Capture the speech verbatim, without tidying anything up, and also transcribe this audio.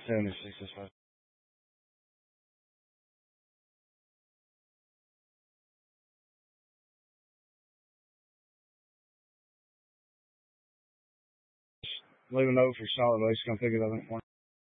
seventy-six this way. Leave a note for solid waste. Come pick it up in the morning.